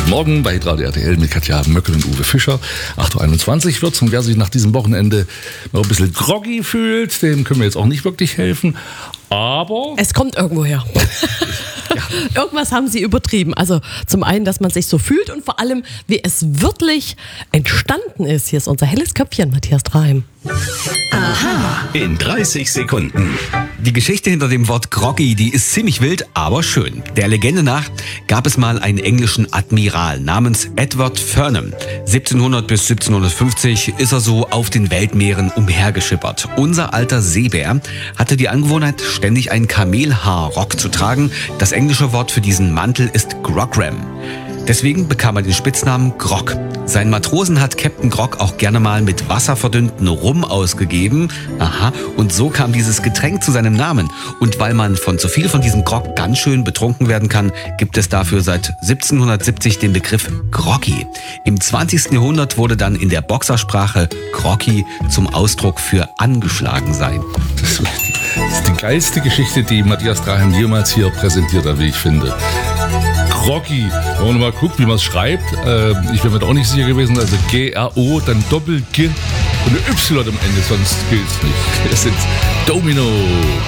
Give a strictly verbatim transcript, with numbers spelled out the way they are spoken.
Morgen bei Radio R T L mit Katja Möckel und Uwe Fischer. acht Uhr einundzwanzig wird's und wer sich nach diesem Wochenende noch ein bisschen groggy fühlt, dem können wir jetzt auch nicht wirklich helfen. Aber es kommt irgendwo her. Ja. Irgendwas haben sie übertrieben. Also zum einen, dass man sich so fühlt und vor allem, wie es wirklich entstanden ist. Hier ist unser helles Köpfchen, Matthias Draheim. Aha. In dreißig Sekunden. Die Geschichte hinter dem Wort groggy, die ist ziemlich wild, aber schön. Der Legende nach gab es mal einen englischen Admiral namens Edward Furnham. siebzehnhundert bis siebzehnhundertfünfzig ist er so auf den Weltmeeren umhergeschippert. Unser alter Seebär hatte die Angewohnheit, ständig einen Kamelhaarrock zu tragen. Das englische Wort für diesen Mantel ist Grogram. Deswegen bekam er den Spitznamen Grog. Seinen Matrosen hat Captain Grog auch gerne mal mit wasserverdünnten Rum ausgegeben. Aha, und so kam dieses Getränk zu seinem Namen. Und weil man von zu viel von diesem Grog ganz schön betrunken werden kann, gibt es dafür seit siebzehnhundertsiebzig den Begriff Groggy. Im zwanzigsten Jahrhundert wurde dann in der Boxersprache Groggy zum Ausdruck für angeschlagen sein. Das ist die geilste Geschichte, die Matthias Draheim jemals hier präsentiert hat, wie ich finde. Groggy. Wenn man mal guckt, wie man es schreibt, äh, ich wäre mir da auch nicht sicher gewesen, also G R O, dann Doppel-G und eine Y am Ende, sonst gilt es nicht. Es sind Domino.